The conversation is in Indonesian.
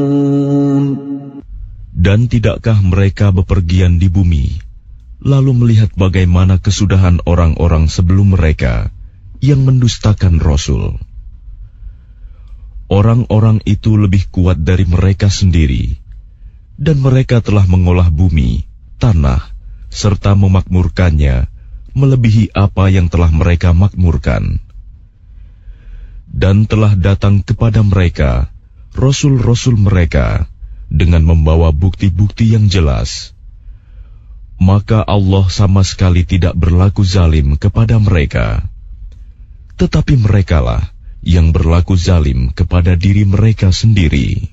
Dan tidakkah mereka bepergian di bumi, lalu melihat bagaimana kesudahan orang-orang sebelum mereka yang mendustakan Rasul? Orang-orang itu lebih kuat dari mereka sendiri, dan mereka telah mengolah bumi, tanah, serta memakmurkannya melebihi apa yang telah mereka makmurkan. Dan telah datang kepada mereka Rasul-Rasul mereka dengan membawa bukti-bukti yang jelas. Maka Allah sama sekali tidak berlaku zalim kepada mereka, tetapi merekalah yang berlaku zalim kepada diri mereka sendiri.